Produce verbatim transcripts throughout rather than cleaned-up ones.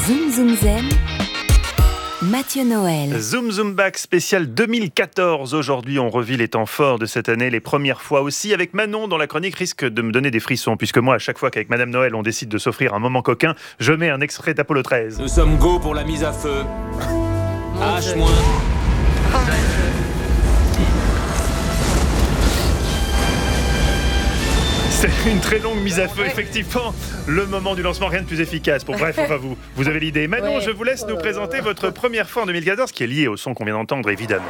Zoom Zoom Zen, Mathieu Noël. Zoom Zoom Back spécial deux mille quatorze. Aujourd'hui, on revit les temps forts de cette année, les premières fois aussi, avec Manon, dont la chronique risque de me donner des frissons, puisque moi, à chaque fois qu'avec Madame Noël, on décide de s'offrir un moment coquin, je mets un extrait d'Apollo treize. Nous sommes go pour la mise à feu. H moins. C'est une très longue mise à feu, effectivement. Le moment du lancement, rien de plus efficace. Bon, bref, enfin, vous, vous avez l'idée. Manon, Ouais. je vous laisse nous présenter votre première fois en deux mille quatorze, qui est liée au son qu'on vient d'entendre, évidemment.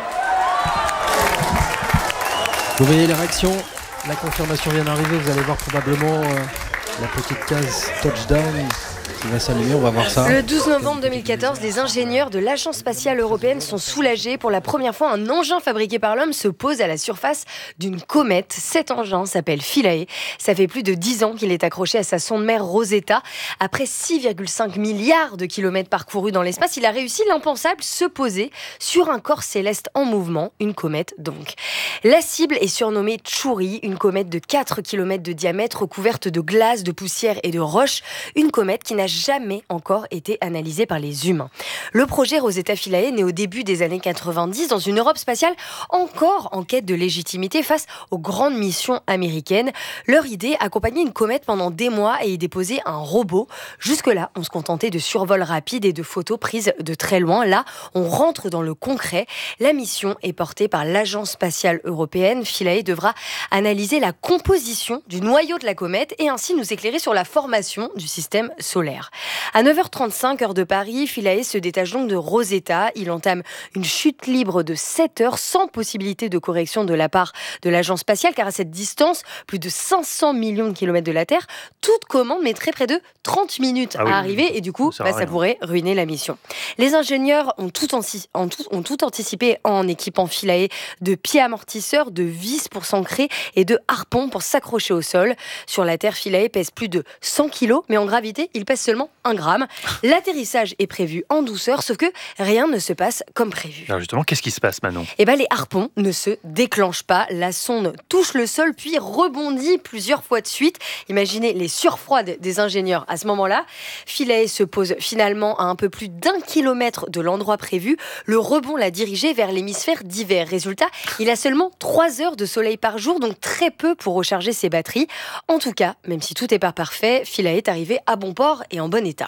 Vous voyez les réactions, la confirmation vient d'arriver, vous allez voir probablement euh, la petite case touchdown qui va s'allumer, on va voir ça. Le douze novembre deux mille quatorze, les ingénieurs de l'Agence spatiale européenne sont soulagés. Pour la première fois, un engin fabriqué par l'homme se pose à la surface d'une comète. Cet engin s'appelle Philae. Ça fait plus de dix ans qu'il est accroché à sa sonde mère Rosetta. Après six virgule cinq milliards de kilomètres parcourus dans l'espace, il a réussi l'impensable, se poser sur un corps céleste en mouvement, une comète donc. La cible est surnommée Chury, une comète de quatre kilomètres de diamètre recouverte de glace, de poussière et de roches. Une comète qui n'a jamais encore été analysée par les humains. Le projet Rosetta Philae naît au début des années quatre-vingt-dix dans une Europe spatiale encore en quête de légitimité face aux grandes missions américaines. Leur idée, accompagner une comète pendant des mois et y déposer un robot. Jusque-là, on se contentait de survols rapides et de photos prises de très loin. Là, on rentre dans le concret. La mission est portée par l'Agence spatiale européenne. Philae devra analyser la composition du noyau de la comète et ainsi nous éclairer sur la formation du système solaire. À neuf heures trente-cinq, heure de Paris, Philae se détache donc de Rosetta. Il entame une chute libre de sept heures sans possibilité de correction de la part de l'agence spatiale, car à cette distance, plus de cinq cents millions de kilomètres de la Terre, toute commande mettrait près de trente minutes Ah oui, à arriver et du coup, ça bah, sert à ça rien. pourrait ruiner la mission. Les ingénieurs ont tout, anci- en tout- ont tout anticipé en équipant Philae de pieds amortisseurs, de vis pour s'ancrer et de harpons pour s'accrocher au sol. Sur la Terre, Philae pèse plus de cent kilos, mais en gravité, il pèse seulement un gramme. L'atterrissage est prévu en douceur, sauf que rien ne se passe comme prévu. Alors justement, qu'est-ce qui se passe, Manon? Eh ben, les harpons ne se déclenchent pas. La sonde touche le sol, puis rebondit plusieurs fois de suite. Imaginez les surfroids des ingénieurs à ce moment-là. Philae se pose finalement à un peu plus d'un kilomètre de l'endroit prévu. Le rebond l'a dirigé vers l'hémisphère d'hiver. Résultat, il a seulement trois heures de soleil par jour, donc très peu pour recharger ses batteries. En tout cas, même si tout n'est pas parfait, Philae est arrivé à bon port et en bon état.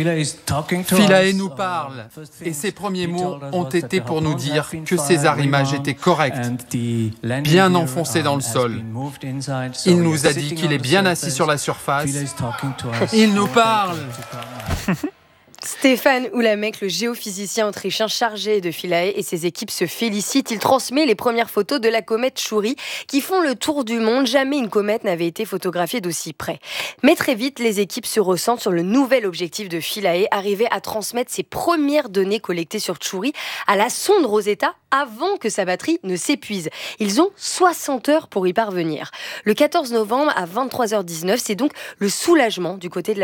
Philae nous parle, et ses premiers mots ont été pour nous dire que ces arrimages étaient corrects, bien enfoncés dans le sol. Il nous a dit qu'il est bien assis sur la surface. Il nous parle. Stéphane Oulamec, le géophysicien autrichien chargé de Philae et ses équipes se félicitent. Il transmet les premières photos de la comète Chury qui font le tour du monde. Jamais une comète n'avait été photographiée d'aussi près. Mais très vite, les équipes se ressentent sur le nouvel objectif de Philae, arriver à transmettre ses premières données collectées sur Chury à la sonde Rosetta avant que sa batterie ne s'épuise. Ils ont soixante heures pour y parvenir. Le quatorze novembre à vingt-trois heures dix-neuf, c'est donc le soulagement du côté de la